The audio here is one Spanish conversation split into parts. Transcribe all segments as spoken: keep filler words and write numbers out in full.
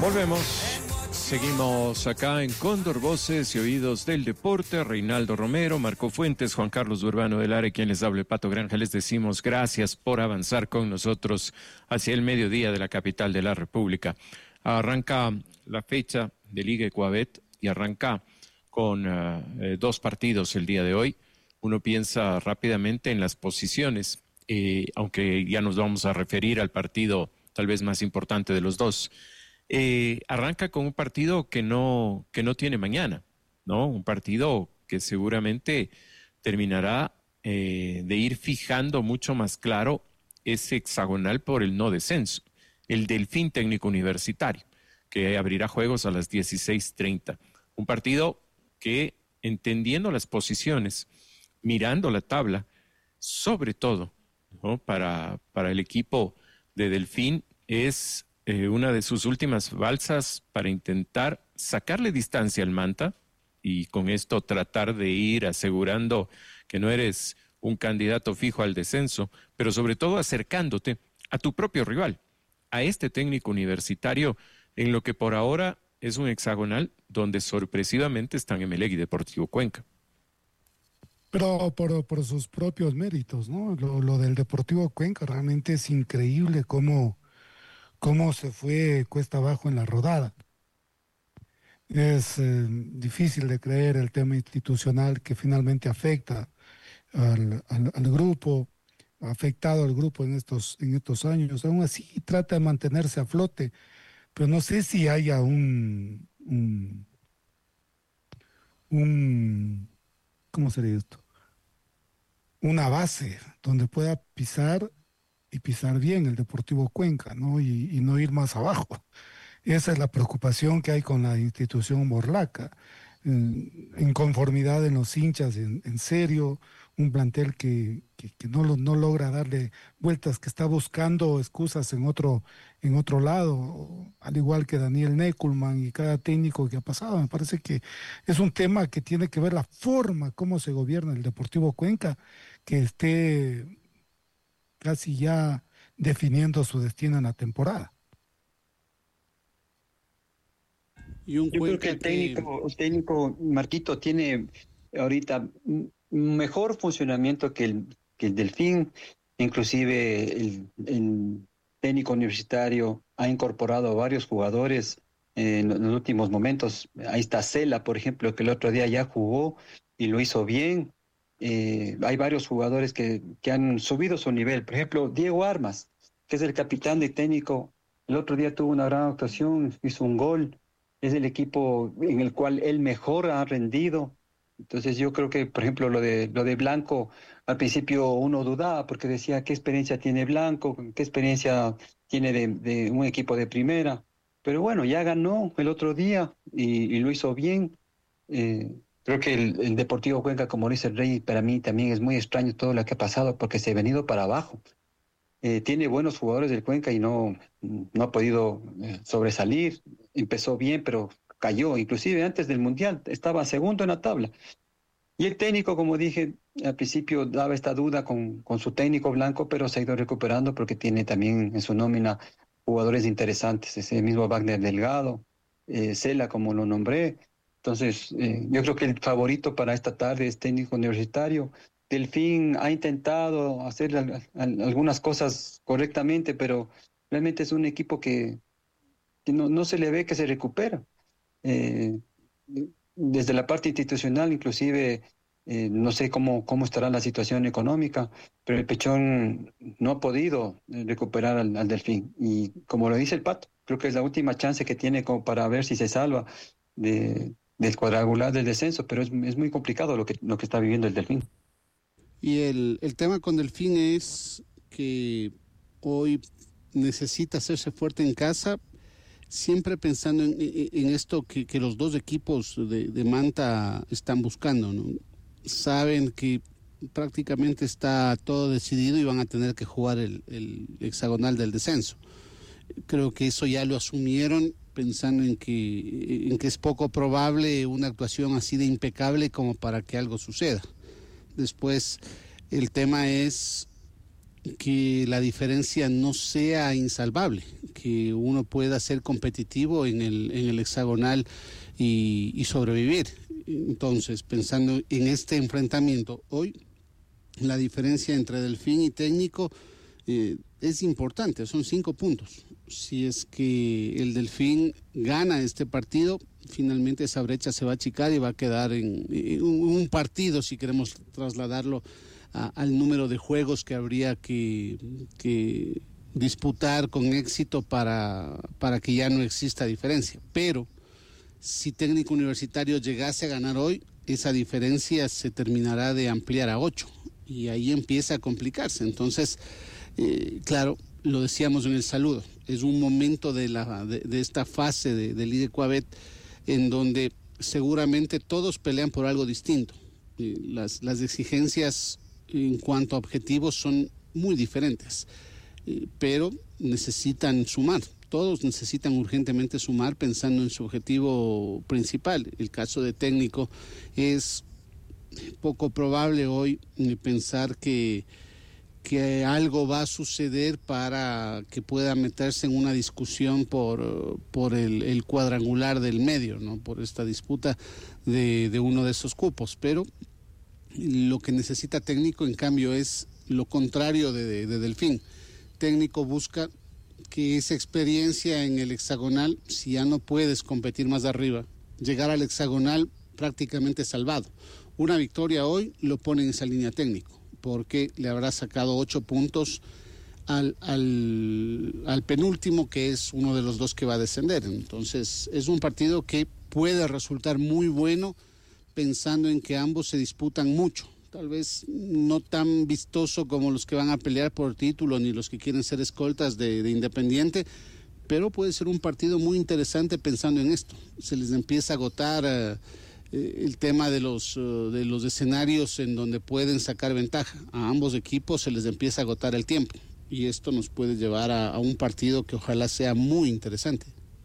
Volvemos. Seguimos acá en Cóndor, Voces y Oídos del Deporte. Reinaldo Romero, Marco Fuentes, Juan Carlos Urbano del Are, quien les habla, Pato Granja. Les decimos gracias por avanzar con nosotros hacia el mediodía de la capital de la República. Arranca la fecha de Liga Ecuabet y arranca con uh, eh, dos partidos el día de hoy. Uno piensa rápidamente en las posiciones, eh, aunque ya nos vamos a referir al partido tal vez más importante de los dos. Eh, arranca con un partido que no, que no tiene mañana, ¿no? Un partido que seguramente terminará eh, de ir fijando mucho más claro ese hexagonal por el no descenso, el Delfín Técnico Universitario, que abrirá juegos a las dieciséis treinta. Un partido que, entendiendo las posiciones, mirando la tabla, sobre todo, ¿no? para, para el equipo de Delfín, es eh, una de sus últimas balsas para intentar sacarle distancia al Manta y con esto tratar de ir asegurando que no eres un candidato fijo al descenso, pero sobre todo acercándote a tu propio rival, a este técnico universitario, en lo que por ahora es un hexagonal donde sorpresivamente están Emelec y Deportivo Cuenca. Pero por, por sus propios méritos, ¿no? Lo, lo del Deportivo Cuenca realmente es increíble cómo, cómo se fue cuesta abajo en la rodada. Es eh, difícil de creer el tema institucional que finalmente afecta al, al, al grupo, ha afectado al grupo en estos, en estos años. Aún así trata de mantenerse a flote, pero no sé si haya un, un, un ¿cómo sería esto? Una base donde pueda pisar y pisar bien el Deportivo Cuenca, ¿no? Y, y no ir más abajo. Esa es la preocupación que hay con la institución morlaca. En, inconformidad en los hinchas, en, en serio, un plantel que, que, que no, lo, no logra darle vueltas, que está buscando excusas en otro, en otro lado, al igual que Daniel Neckelman y cada técnico que ha pasado. Me parece que es un tema que tiene que ver la forma, cómo se gobierna el Deportivo Cuenca, que esté casi ya definiendo su destino en la temporada. Y un Yo creo que el técnico, que... el técnico Marquito tiene ahorita un mejor funcionamiento que el, que el Delfín, inclusive el, el técnico universitario ha incorporado a varios jugadores en los últimos momentos. Ahí está Cela, por ejemplo, que el otro día ya jugó y lo hizo bien. Eh, hay varios jugadores que, que han subido su nivel. Por ejemplo, Diego Armas, que es el capitán de técnico, el otro día tuvo una gran actuación, hizo un gol. Es el equipo en el cual él mejor ha rendido. Entonces yo creo que, por ejemplo, lo de lo de Blanco, al principio uno dudaba porque decía qué experiencia tiene Blanco, qué experiencia tiene de, de un equipo de primera. Pero bueno, ya ganó el otro día y, y lo hizo bien. Eh, creo que el, el Deportivo Cuenca, como dice el Rey, para mí también es muy extraño todo lo que ha pasado porque se ha venido para abajo. Eh, tiene buenos jugadores del Cuenca y no, no ha podido eh, sobresalir. Empezó bien, pero cayó. Inclusive antes del Mundial estaba segundo en la tabla. Y el técnico, como dije, al principio daba esta duda con, con su técnico Blanco, pero se ha ido recuperando porque tiene también en su nómina jugadores interesantes. Ese mismo Wagner Delgado, eh, Cela, como lo nombré. Entonces, eh, yo creo que el favorito para esta tarde es técnico universitario. Delfín ha intentado hacer al, al, algunas cosas correctamente, pero realmente es un equipo que, que no, no se le ve que se recupera. Eh, desde la parte institucional, inclusive, eh, no sé cómo, cómo estará la situación económica, pero el Pechón no ha podido recuperar al, al Delfín. Y como lo dice el Pato, creo que es la última chance que tiene como para ver si se salva de, del cuadrangular del descenso, pero es, es muy complicado lo que, lo que está viviendo el Delfín. Y el, el tema con Delfín es que hoy necesita hacerse fuerte en casa, siempre pensando en, en esto que, que los dos equipos de, de Manta están buscando, ¿no? Saben que prácticamente está todo decidido y van a tener que jugar el, el hexagonal del descenso. Creo que eso ya lo asumieron pensando en que, en que es poco probable una actuación así de impecable como para que algo suceda. Después, el tema es que la diferencia no sea insalvable, que uno pueda ser competitivo en el, en el hexagonal y, y sobrevivir. Entonces, pensando en este enfrentamiento, hoy la diferencia entre Delfín y Técnico eh, es importante, son cinco puntos. Si es que el Delfín gana este partido, finalmente esa brecha se va a achicar y va a quedar en, en un partido, si queremos trasladarlo a, al número de juegos que habría que, que disputar con éxito para, para que ya no exista diferencia. Pero si Técnico Universitario llegase a ganar hoy, esa diferencia se terminará de ampliar a ocho y ahí empieza a complicarse. Entonces, eh, claro, lo decíamos en el saludo, es un momento de, la, de, de esta fase de, de Lidecuabet en donde seguramente todos pelean por algo distinto. Eh, las, las exigencias en cuanto a objetivos son muy diferentes, eh, pero necesitan sumar. Todos necesitan urgentemente sumar pensando en su objetivo principal. El caso de Técnico es poco probable hoy eh, pensar que, que algo va a suceder para que pueda meterse en una discusión por, por el, el cuadrangular del medio, ¿no? Por esta disputa de, de uno de esos cupos. Pero lo que necesita Técnico, en cambio, es lo contrario de, de, de Delfín. Técnico busca que esa experiencia en el hexagonal, si ya no puedes competir más arriba, llegar al hexagonal prácticamente salvado. Una victoria hoy lo pone en esa línea Técnico, porque le habrá sacado ocho puntos al, al, al penúltimo, que es uno de los dos que va a descender. Entonces es un partido que puede resultar muy bueno pensando en que ambos se disputan mucho. Tal vez no tan vistoso como los que van a pelear por título ni los que quieren ser escoltas de, de Independiente, pero puede ser un partido muy interesante pensando en esto. Se les empieza a agotar uh, el tema de los, uh, de los escenarios en donde pueden sacar ventaja. A ambos equipos se les empieza a agotar el tiempo y esto nos puede llevar a, a un partido que ojalá sea muy interesante.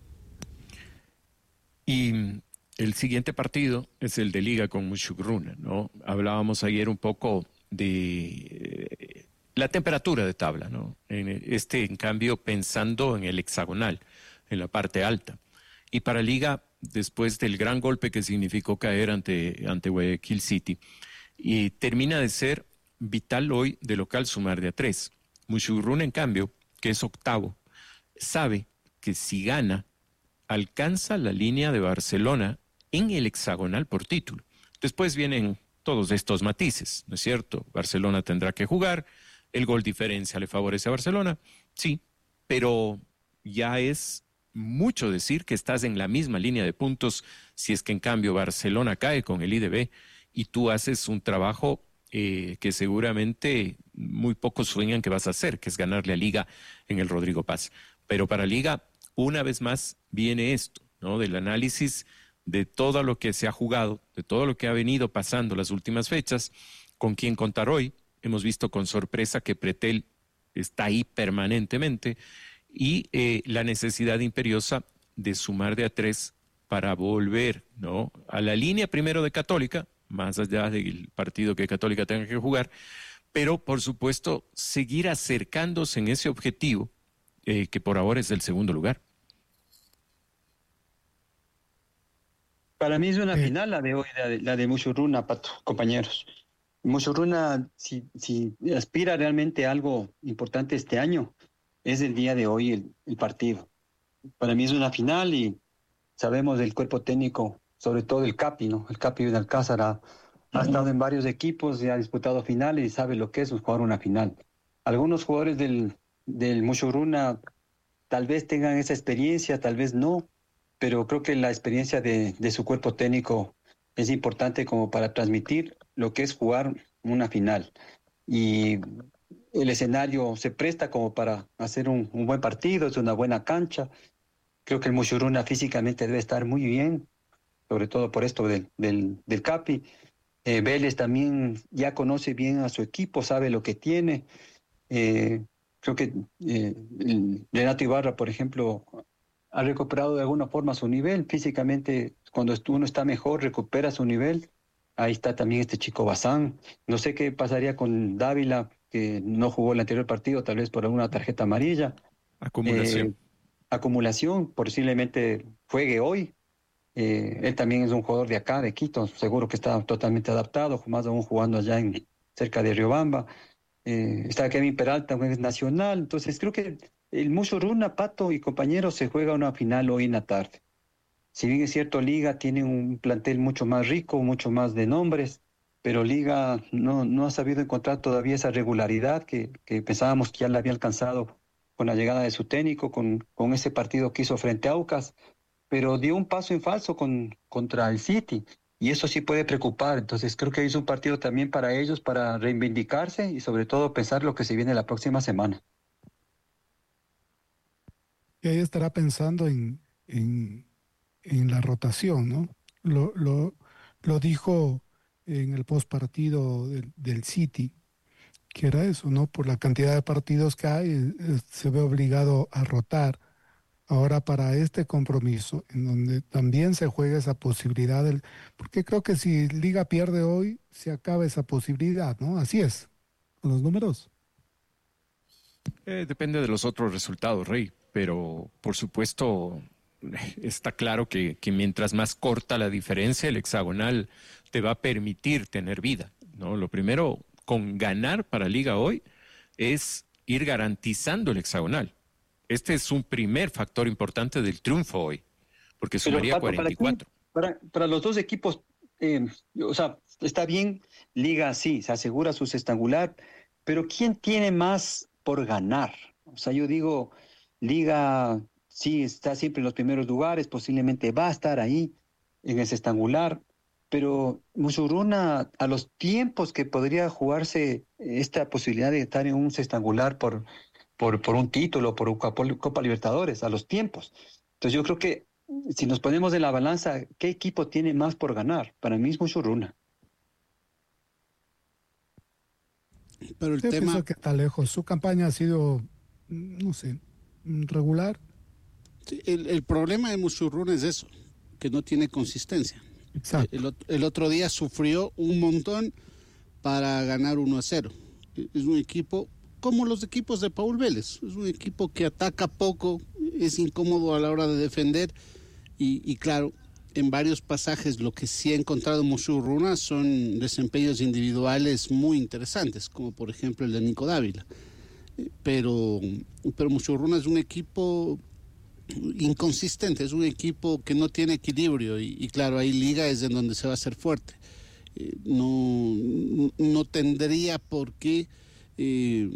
Y el siguiente partido es el de Liga con Muchugruna, ¿no? Hablábamos ayer un poco de eh, la temperatura de tabla, ¿no? En este, en cambio, pensando en el hexagonal, en la parte alta. Y para Liga, después del gran golpe que significó caer ante, ante Guayaquil City, y termina de ser vital hoy de local sumar de a tres. Muchugruna, en cambio, que es octavo, sabe que si gana, alcanza la línea de Barcelona en el hexagonal por título. Después vienen todos estos matices, ¿no es cierto? Barcelona tendrá que jugar, el gol diferencia le favorece a Barcelona, sí, pero ya es mucho decir que estás en la misma línea de puntos si es que en cambio Barcelona cae con el I D B y tú haces un trabajo eh, que seguramente muy pocos sueñan que vas a hacer, que es ganarle a Liga en el Rodrigo Paz. Pero para Liga, una vez más, viene esto, ¿no? Del análisis de todo lo que se ha jugado, de todo lo que ha venido pasando las últimas fechas, con quién contar hoy. Hemos visto con sorpresa que Pretel está ahí permanentemente y eh, la necesidad imperiosa de sumar de a tres para volver, ¿no?, a la línea primero de Católica, más allá del partido que Católica tenga que jugar, pero por supuesto seguir acercándose en ese objetivo eh, que por ahora es el segundo lugar. Para mí es una final la de hoy, la de, la de Muchugruna, Pato, compañeros. Muchugruna, si, si aspira realmente a algo importante este año, es el día de hoy el, el partido. Para mí es una final y sabemos del cuerpo técnico, sobre todo el Capi, ¿no? El Capi de Alcázar ha, ha estado en varios equipos y ha disputado finales y sabe lo que es jugar una final. Algunos jugadores del, del Muchugruna tal vez tengan esa experiencia, tal vez no, pero creo que la experiencia de, de su cuerpo técnico es importante como para transmitir lo que es jugar una final. Y el escenario se presta como para hacer un, un buen partido, es una buena cancha. Creo que el Muchugruna físicamente debe estar muy bien, sobre todo por esto del, del, del Capi. Eh, Vélez también ya conoce bien a su equipo, sabe lo que tiene. Eh, creo que eh, Renato Ibarra, por ejemplo, ha recuperado de alguna forma su nivel. Físicamente, cuando uno está mejor, recupera su nivel. Ahí está también este chico Bazán. No sé qué pasaría con Dávila, que no jugó el anterior partido, tal vez por alguna tarjeta amarilla. Acumulación. Eh, acumulación, posiblemente juegue hoy. Eh, él también es un jugador de acá, de Quito, seguro que está totalmente adaptado, más aún jugando allá en, cerca de Riobamba. Eh, está Kevin Peralta, que es nacional. Entonces creo que el Musuruna, Pato y compañeros se juega una final hoy en la tarde. Si bien es cierto, Liga tiene un plantel mucho más rico, mucho más de nombres, pero Liga no, no ha sabido encontrar todavía esa regularidad que, que pensábamos que ya la había alcanzado con la llegada de su técnico, con, con ese partido que hizo frente a Aucas, pero dio un paso en falso con, contra el City, y eso sí puede preocupar. Entonces creo que es un partido también para ellos, para reivindicarse y sobre todo pensar lo que se viene la próxima semana. Y ahí estará pensando en, en, en la rotación, ¿no? Lo, lo, lo dijo en el postpartido del, del City, que era eso, ¿no? Por la cantidad de partidos que hay, eh, se ve obligado a rotar. Ahora para este compromiso, en donde también se juega esa posibilidad, del, porque creo que si Liga pierde hoy, se acaba esa posibilidad, ¿no? Así es, con los números. Eh, depende de los otros resultados, Rey, pero por supuesto está claro que, que mientras más corta la diferencia, el hexagonal te va a permitir tener vida, ¿no? Lo primero con ganar para Liga hoy es ir garantizando el hexagonal. Este es un primer factor importante del triunfo hoy, porque sumaría Pero, Pato, cuarenta y cuatro. Para, para, para los dos equipos, eh, o sea, está bien, Liga sí, se asegura su sextangular, pero ¿quién tiene más por ganar? O sea, yo digo, Liga sí está siempre en los primeros lugares, posiblemente va a estar ahí en el sextangular, pero Musuruna, a los tiempos que podría jugarse esta posibilidad de estar en un sextangular por... Por, por un título, por un Copa, Copa Libertadores, a los tiempos. Entonces yo creo que si nos ponemos en la balanza, ¿qué equipo tiene más por ganar? Para mí es Musuruna. Pero el Yo tema... pienso que está lejos. Su campaña ha sido, no sé, regular. Sí, el, el problema de Musuruna es eso, que no tiene consistencia. Exacto. El, el otro día sufrió un montón para ganar uno a cero. Es un equipo... como los equipos de Paul Vélez, es un equipo que ataca poco, es incómodo a la hora de defender y, y claro, en varios pasajes lo que sí ha encontrado Musuruna son desempeños individuales muy interesantes, como por ejemplo el de Nico Dávila, pero, pero Musuruna es un equipo inconsistente, es un equipo que no tiene equilibrio y, y claro, ahí Liga es en donde se va a hacer fuerte, no, no tendría por qué Eh,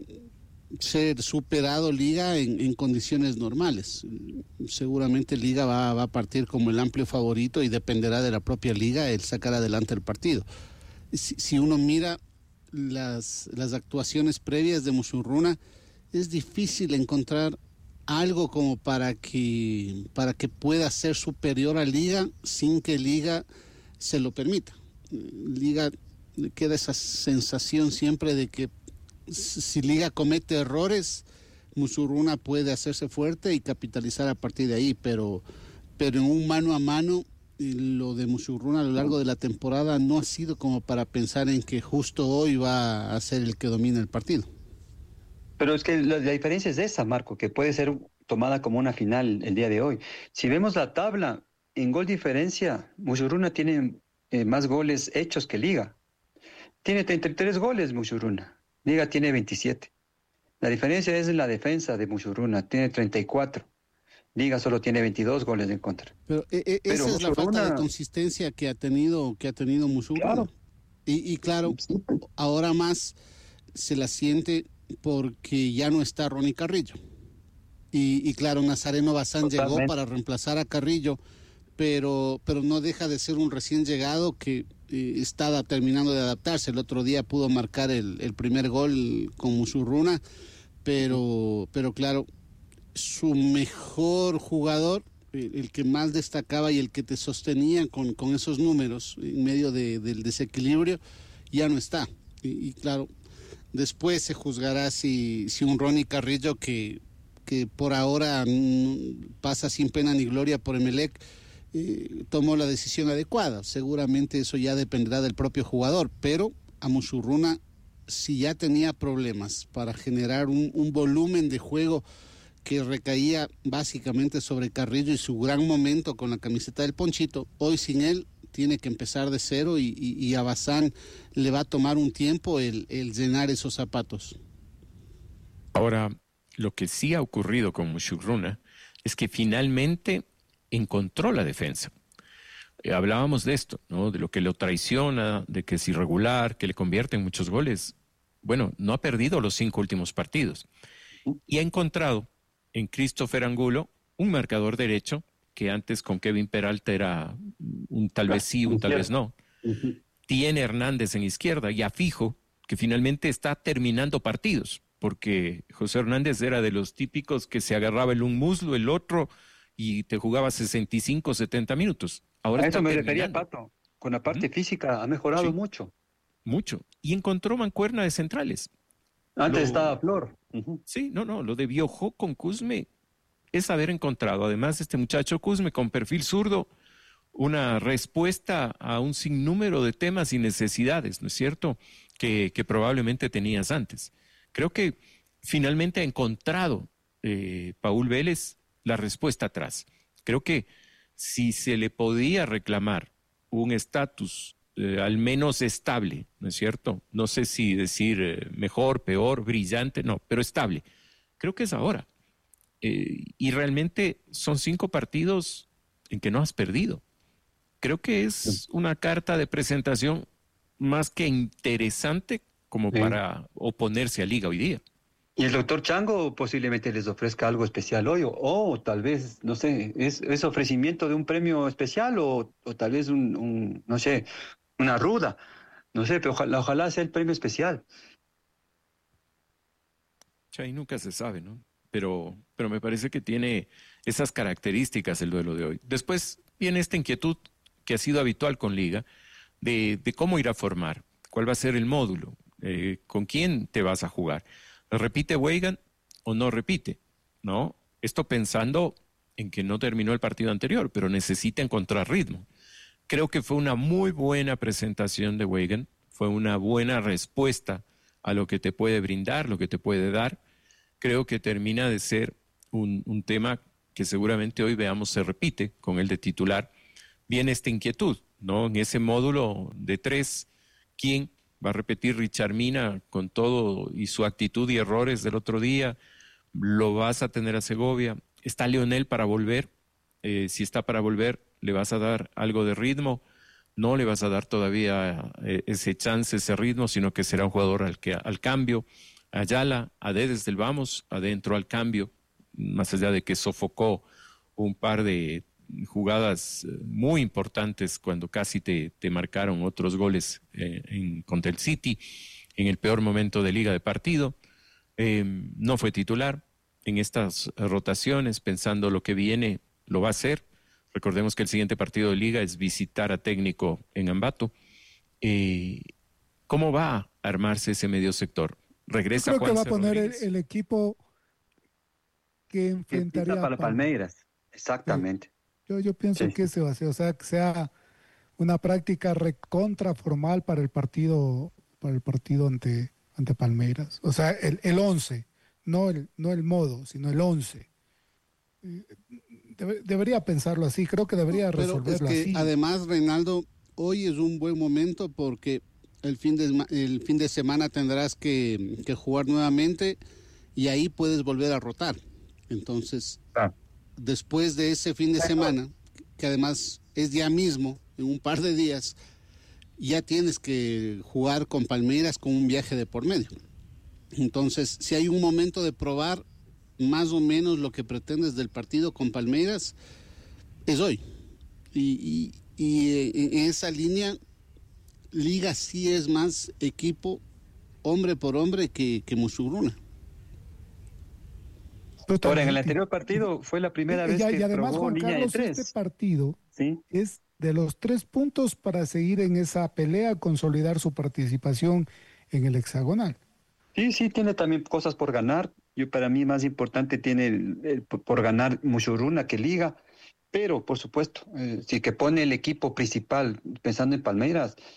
ser superado Liga en, en condiciones normales. Seguramente Liga va, va a partir como el amplio favorito y dependerá de la propia Liga el sacar adelante el partido. Si, si uno mira las, las actuaciones previas de Musuruna, es difícil encontrar algo como para que, para que pueda ser superior a Liga sin que Liga se lo permita. Liga queda esa sensación siempre de que si Liga comete errores, Musuruna puede hacerse fuerte y capitalizar a partir de ahí, pero, pero en un mano a mano, lo de Musuruna a lo largo de la temporada no ha sido como para pensar en que justo hoy va a ser el que domina el partido. Pero es que la, la diferencia es esa, Marco, que puede ser tomada como una final el día de hoy. Si vemos la tabla, en gol diferencia, Musuruna tiene eh, más goles hechos que Liga. Tiene treinta y tres goles Musuruna. Liga tiene veintisiete. La diferencia es en la defensa de Musuruna, tiene treinta y cuatro. Liga solo tiene veintidós goles en contra. Pero, eh, eh, esa Pero es Musuruna... la falta de consistencia que ha tenido, que ha tenido Musuruna. Claro. Y, y claro, ahora más se la siente porque ya no está Ronnie Carrillo. Y, y claro, Nazareno Bazán Totalmente. llegó para reemplazar a Carrillo, pero, pero no deja de ser un recién llegado que eh, está terminando de adaptarse. El otro día pudo marcar el, el primer gol con Musuruna, pero, pero claro, su mejor jugador, el, el que más destacaba y el que te sostenía con, con esos números en medio de, del desequilibrio, ya no está. Y, y claro, después se juzgará si, si un Ronnie Carrillo que, que por ahora pasa sin pena ni gloria por Emelec, Eh, tomó la decisión adecuada. Seguramente eso ya dependerá del propio jugador, pero a Musuruna si ya tenía problemas para generar un, un volumen de juego que recaía básicamente sobre Carrillo y su gran momento con la camiseta del Ponchito, hoy sin él tiene que empezar de cero y, y, y a Bazán le va a tomar un tiempo el, el llenar esos zapatos. Ahora, lo que sí ha ocurrido con Muchugruna es que finalmente encontró la defensa. Eh, hablábamos de esto, ¿no? De lo que lo traiciona, de que es irregular, que le convierte en muchos goles. Bueno, no ha perdido los cinco últimos partidos. Y ha encontrado en Christopher Angulo un marcador derecho que antes con Kevin Peralta era un tal vez sí, un tal vez no. Uh-huh. Tiene Hernández en izquierda y a Fijo, que finalmente está terminando partidos, porque José Hernández era de los típicos que se agarraba el un muslo, el otro, y te jugaba sesenta y cinco, setenta minutos. Ahora a está eso me terminando. refería, Pato. Con la parte uh-huh. física ha mejorado sí, mucho. Mucho. Y encontró mancuerna de centrales. Antes lo, estaba Flor. Uh-huh. Sí, no, no, lo de Biojó con Cuzme es haber encontrado, además de este muchacho Cuzme con perfil zurdo, una respuesta a un sinnúmero de temas y necesidades, ¿no es cierto?, que, que probablemente tenías antes. Creo que finalmente ha encontrado eh, Paul Vélez la respuesta atrás. Creo que si se le podía reclamar un estatus eh, al menos estable, ¿no es cierto? No sé si decir eh, mejor, peor, brillante, no, pero estable. Creo que es ahora. Eh, y realmente son cinco partidos en que no has perdido. Creo que es una carta de presentación más que interesante como sí. para oponerse a Liga hoy día. Y el doctor Chango posiblemente les ofrezca algo especial hoy, o, o tal vez, no sé, ¿es, es ofrecimiento de un premio especial o, o tal vez un, un, no sé, una ruda? No sé, pero ojalá, ojalá sea el premio especial. Chay, nunca se sabe, ¿no? Pero, pero me parece que tiene esas características el duelo de hoy. Después viene esta inquietud que ha sido habitual con Liga, de, de cómo ir a formar, cuál va a ser el módulo, eh, con quién te vas a jugar. ¿Repite Weigand o no repite? ¿No? Esto pensando en que no terminó el partido anterior, pero necesita encontrar ritmo. Creo que fue una muy buena presentación de Weigand, fue una buena respuesta a lo que te puede brindar, lo que te puede dar. Creo que termina de ser un, un tema que seguramente hoy veamos se repite con el de titular. Viene esta inquietud, ¿no? En ese módulo de tres, ¿quién va a repetir Richard Mina con todo y su actitud y errores del otro día? ¿Lo vas a tener a Segovia? ¿Está Leonel para volver? Eh, si está para volver, ¿le vas a dar algo de ritmo? No le vas a dar todavía eh, ese chance, ese ritmo, sino que será un jugador al, que, al cambio. Ayala, Ade desde el vamos, adentro al cambio, más allá de que sofocó un par de jugadas muy importantes cuando casi te, te marcaron otros goles eh, en, contra el City, en el peor momento de liga de partido. Eh, no fue titular en estas rotaciones, pensando lo que viene, lo va a hacer. Recordemos que el siguiente partido de liga es visitar a Técnico en Ambato. Eh, ¿Cómo va a armarse ese medio sector? Regresa Yo creo Juan que va a poner el, el equipo que enfrentaría para Palmeiras. Exactamente. Sí. Yo, yo pienso sí. que ese va a ser, o sea, que sea una práctica recontra formal para el partido, para el partido ante, ante Palmeiras. O sea, el, el once, no el, no el modo, sino el once. Debe, debería pensarlo así, creo que debería Pero resolverlo es que así. Además, Reinaldo, hoy es un buen momento porque el fin de, el fin de semana tendrás que, que jugar nuevamente y ahí puedes volver a rotar. Entonces, ah. después de ese fin de semana, que además es ya mismo, en un par de días, ya tienes que jugar con Palmeiras con un viaje de por medio. Entonces, si hay un momento de probar más o menos lo que pretendes del partido con Palmeiras, es hoy. Y, y, y en esa línea, Liga sí es más equipo, hombre por hombre, que, que Muchugruna. Ahora, en el anterior partido fue la primera y, vez y, que y además, probó Juan línea Carlos, de tres. Este partido ¿Sí? es de los tres puntos para seguir en esa pelea, consolidar su participación en el hexagonal. Sí, sí, tiene también cosas por ganar. Yo, para mí, más importante tiene el, el, por ganar Muchugruna que Liga. Pero, por supuesto, eh, si que pone el equipo principal pensando en Palmeiras,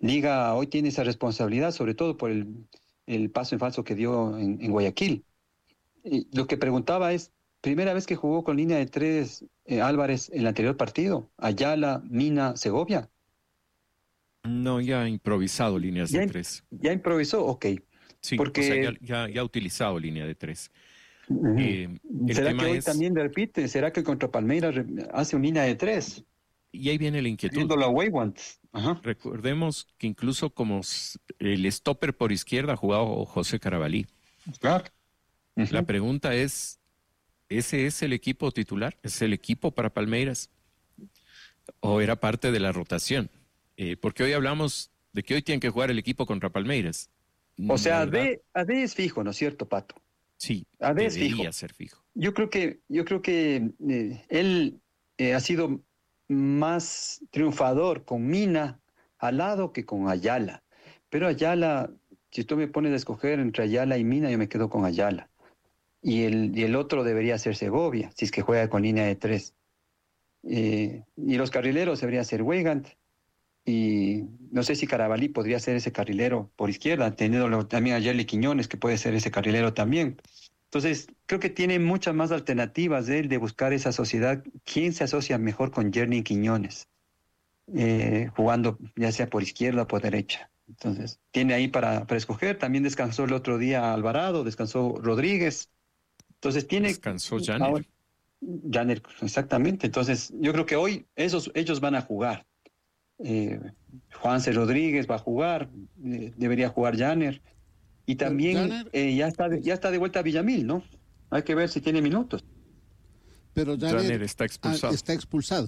Liga hoy tiene esa responsabilidad, sobre todo por el, el paso en falso que dio en, en Guayaquil. Y lo que preguntaba es, primera vez que jugó con línea de tres eh, Álvarez en el anterior partido, Ayala, Mina, Segovia. No, ya ha improvisado líneas ya, de tres. Ya improvisó, ok. Sí, porque... o sea, ya, ya, ya ha utilizado línea de tres. Uh-huh. Eh, ¿Será que hoy es... también repite? ¿Será que contra Palmeiras hace una línea de tres? Y ahí viene la inquietud. Viéndolo a Wayward. Ajá. Recordemos que incluso como el stopper por izquierda ha jugado José Carabalí. Claro. Uh-huh. La pregunta es, ¿ese es el equipo titular? ¿Es el equipo para Palmeiras? ¿O era parte de la rotación? Eh, porque hoy hablamos de que hoy tienen que jugar el equipo contra Palmeiras. O sea, A D, A D es fijo, ¿no es cierto, Pato? Sí, A D debería es fijo. ser fijo. Yo creo que, yo creo que eh, él eh, ha sido más triunfador con Mina al lado que con Ayala. Pero Ayala, si tú me pones a escoger entre Ayala y Mina, yo me quedo con Ayala. Y el, y el otro debería ser Segovia, si es que juega con línea de tres. Eh, y los carrileros debería ser Weigand. Y no sé si Carabalí podría ser ese carrilero por izquierda, teniendo también a Yerli Quiñones, que puede ser ese carrilero también. Entonces, creo que tiene muchas más alternativas de él de buscar esa sociedad. ¿Quién se asocia mejor con Yerli Quiñones? Eh, jugando ya sea por izquierda o por derecha. Entonces, tiene ahí para, para escoger. También descansó el otro día Alvarado, descansó Rodríguez. Entonces, tiene... Descansó Janer. Janer, exactamente. Entonces, yo creo que hoy esos, ellos van a jugar. Eh, Juanse Rodríguez va a jugar, eh, debería jugar Janer. Y también Janer, eh, ya, está de, ya está de vuelta a Villamil, ¿no? Hay que ver si tiene minutos. Pero Janer, Janer está expulsado. está expulsado.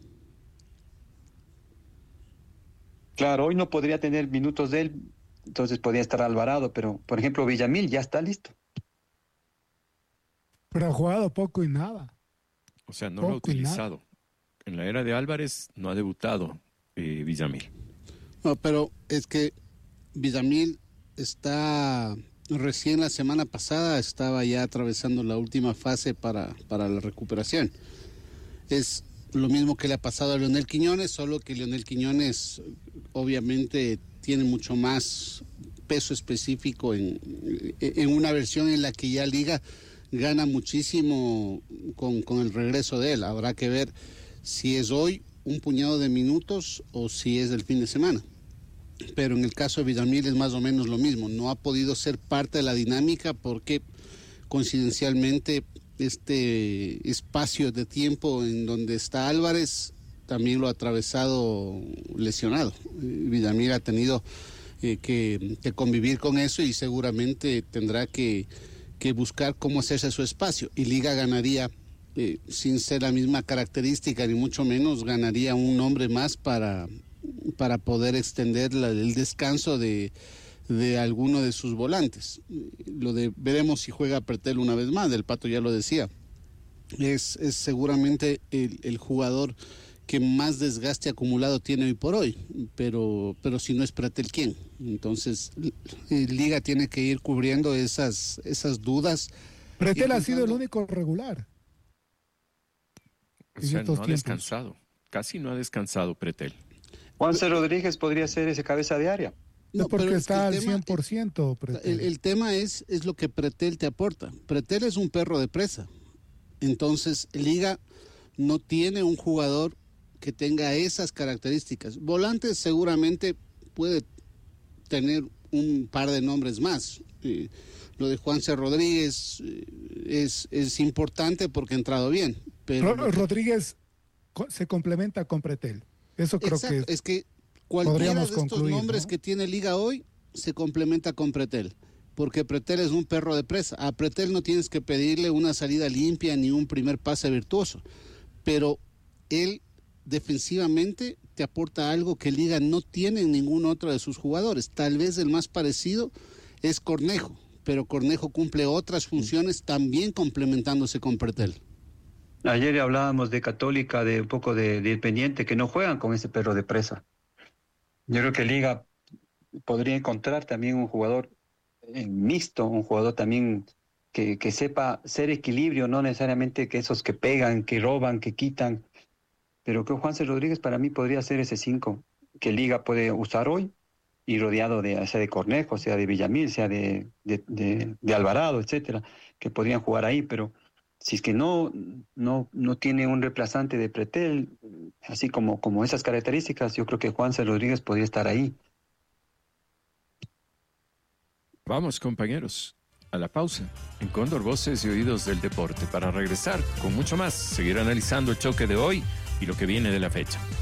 Claro, hoy no podría tener minutos de él, entonces podría estar Alvarado, pero por ejemplo Villamil ya está listo. Pero ha jugado poco y nada. O sea, no poco lo ha utilizado. En la era de Álvarez no ha debutado eh, Villamil. No, pero es que Villamil está recién la semana pasada, estaba ya atravesando la última fase para, para la recuperación. Es lo mismo que le ha pasado a Leonel Quiñones, solo que Leonel Quiñones obviamente tiene mucho más peso específico en, en una versión en la que ya Liga gana muchísimo con, con el regreso de él. Habrá que ver si es hoy un puñado de minutos o si es del fin de semana. Pero en el caso de Villamil es más o menos lo mismo. No ha podido ser parte de la dinámica porque coincidencialmente este espacio de tiempo en donde está Álvarez también lo ha atravesado lesionado. Villamil ha tenido eh, que, que convivir con eso y seguramente tendrá que, que buscar cómo hacerse su espacio. Y Liga ganaría, eh, sin ser la misma característica ni mucho menos, ganaría un nombre más para, para poder extender la, el descanso de, de alguno de sus volantes. Lo de veremos si juega Pretel una vez más, el Pato ya lo decía. Es, es seguramente el, el jugador que más desgaste acumulado tiene hoy por hoy, pero, pero si no es Pretel, ¿quién? Entonces, Liga tiene que ir cubriendo esas, esas dudas. Pretel ha sido el único regular. O sea, no ha descansado, casi no ha descansado Pretel. Juanse Rodríguez podría ser ese cabeza de área. No, porque pero está al cien por ciento. El, el tema es, es lo que Pretel te aporta. Pretel es un perro de presa. Entonces, Liga no tiene un jugador que tenga esas características. Volantes seguramente puede tener un par de nombres más. Eh, lo de Juanse Rodríguez eh, es, es importante porque ha entrado bien. Pero Ro Rodríguez se complementa con Pretel. Eso creo Exacto, que es que cualquiera de estos concluir, nombres, ¿no?, que tiene Liga hoy se complementa con Pretel, porque Pretel es un perro de presa. A Pretel no tienes que pedirle una salida limpia ni un primer pase virtuoso, pero él defensivamente te aporta algo que Liga no tiene en ningún otro de sus jugadores. Tal vez el más parecido es Cornejo, pero Cornejo cumple otras funciones también complementándose con Pretel. Ayer hablábamos de Católica, de un poco de, de Independiente, que no juegan con ese perro de presa. Yo creo que Liga podría encontrar también un jugador eh, mixto, un jugador también que, que sepa ser equilibrio, no necesariamente que esos que pegan, que roban, que quitan. Pero que Juanse Rodríguez para mí podría ser ese cinco que Liga puede usar hoy y rodeado de, sea de Cornejo, sea de Villamil, sea de, de, de, de Alvarado, etcétera, que podrían jugar ahí, pero si es que no, no, no tiene un reemplazante de Pretel, así como, como esas características, yo creo que Juanse Rodríguez podría estar ahí. Vamos, compañeros, a la pausa en Cóndor Voces y Oídos del Deporte para regresar con mucho más, seguir analizando el choque de hoy y lo que viene de la fecha.